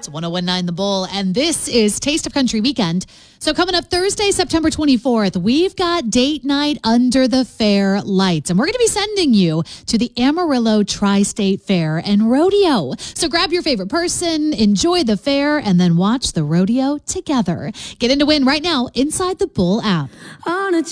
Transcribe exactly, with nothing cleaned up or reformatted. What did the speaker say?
It's one oh one point nine The Bull, and this is Taste of Country Weekend. So coming up Thursday, September twenty-fourth, we've got date night under the fair lights, and we're going to be sending you to the Amarillo Tri-State Fair and Rodeo. So grab your favorite person, enjoy the fair, and then watch the rodeo together. Get in to win right now inside the Bull app. On a